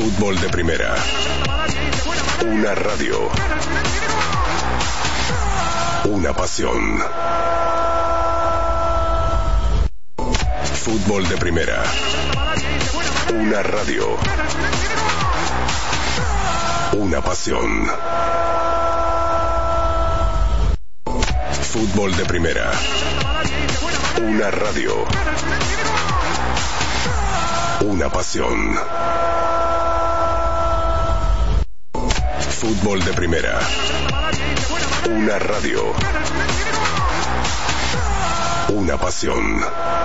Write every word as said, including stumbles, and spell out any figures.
Fútbol de Primera. Una radio. Una pasión. Fútbol de Primera. Una radio. Una pasión. Fútbol de Primera. Una radio. Una pasión. Fútbol de Primera. Una radio. Una pasión.